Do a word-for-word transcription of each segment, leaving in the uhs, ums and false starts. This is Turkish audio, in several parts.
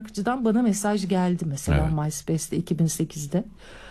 şarkıcıdan bana mesaj geldi mesela, Evet. MySpace'te iki bin sekizde.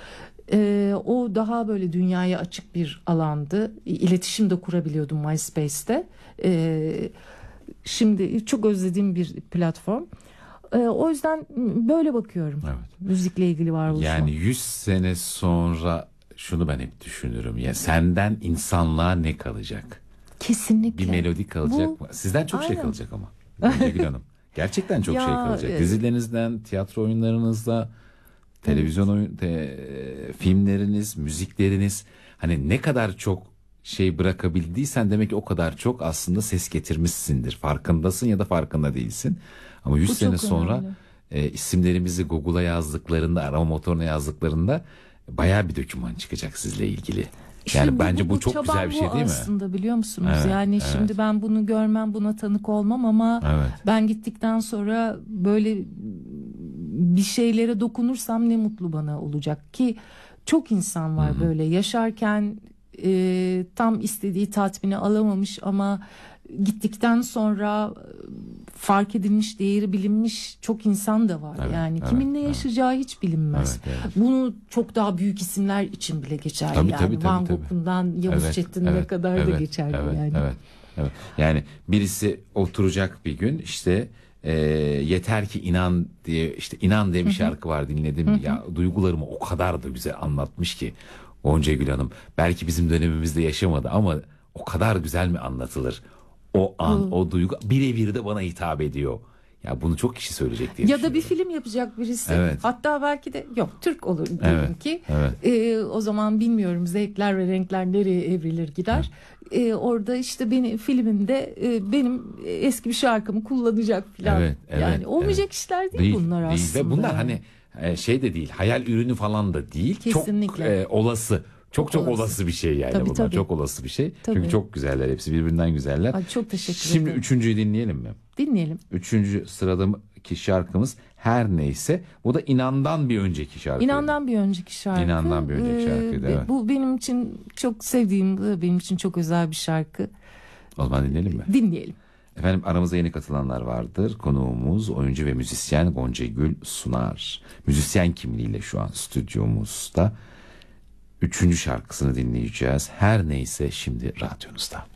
Ee, o daha böyle dünyaya açık bir alandı. İletişim de kurabiliyordum MySpace'te. Ee, şimdi çok özlediğim bir platform. Ee, o yüzden böyle bakıyorum. Evet. Müzikle ilgili varoluşuma. Yani yüz sene sonra şunu ben hep düşünürüm. Ya senden insanlığa ne kalacak? Kesinlikle. Bir melodi kalacak Bu- mı? Sizden çok şey Aynen. kalacak ama. Gonca Gül Hanım. Gerçekten çok Ya, şey kalacak. evet. Dizilerinizden, tiyatro oyunlarınızda, televizyon oyun, te- filmleriniz, müzikleriniz. Hani ne kadar çok şey bırakabildiysen demek ki o kadar çok aslında ses getirmişsindir. Farkındasın ya da farkında değilsin. Ama yüz Bu sene çok sonra önemli. e, isimlerimizi Google'a yazdıklarında, arama motoruna yazdıklarında bayağı bir doküman çıkacak sizle ilgili. İşte Yani bence bu, çok çabam güzel bir şey bu değil mi? aslında, biliyor musunuz? Evet, yani evet. şimdi ben bunu görmem, buna tanık olmam ama Evet. ben gittikten sonra böyle bir şeylere dokunursam ne mutlu bana olacak ki. Çok insan var Hı hı. böyle yaşarken e, tam istediği tatmini alamamış ama gittikten sonra e, fark edilmiş, değeri bilinmiş çok insan da var. Evet, yani evet, kimin ne evet. yaşayacağı hiç bilinmez. Evet, evet. Bunu çok daha büyük isimler için bile geçerli. Tabii, yani tabii, tabii, Van tabii. Gogh'undan Yavuz Evet, Çetin'e evet, kadar da evet, geçerli evet, yani. Evet, evet. Yani birisi oturacak bir gün işte e, yeter ki inan diye, işte inan diye bir şarkı var, dinledim. Ya duygularımı o kadar da güzel anlatmış ki Gonca Gül Hanım. Belki bizim dönemimizde yaşamadı ama o kadar güzel mi anlatılır? O an, Bu- o duygu birebir de bana hitap ediyor. Ya bunu çok kişi söyleyecek diye Ya da bir düşünüyorum. film yapacak birisi. Evet. Hatta belki de yok, Türk olur diyelim Evet, ki. evet. Ee, o zaman bilmiyorum, zevkler ve renkler nereye evrilir gider. Ee, orada işte beni filminde e, benim eski bir şarkımı kullanacak falan. Evet, evet, yani olmayacak evet. işler değil, bunlar aslında. Ve bunlar yani. hani e, şey de değil, hayal ürünü falan da değil. Kesinlikle. Çok e, olası. Çok çok olası. olası. bir şey yani Tabii, bunlar. tabii. Çok olası bir şey. Tabii. Çünkü çok güzeller, hepsi birbirinden güzeller. Ay, çok teşekkür Şimdi ederim. üçüncüyü dinleyelim mi? Dinleyelim. Üçüncü sıradaki şarkımız Her Neyse. Bu da İnan'dan bir önceki şarkı. İnan'dan bir önceki şarkı. İnan'dan bir önceki şarkıydı, Ee, evet. Bu benim için çok sevdiğim, bu da benim için çok özel bir şarkı. O zaman dinleyelim mi? Dinleyelim. Efendim, aramızda yeni katılanlar vardır. Konuğumuz oyuncu ve müzisyen Gonca Gül Sunar. Müzisyen kimliğiyle şu an stüdyomuzda. Üçüncü şarkısını dinleyeceğiz. Her Neyse şimdi radyonuzda.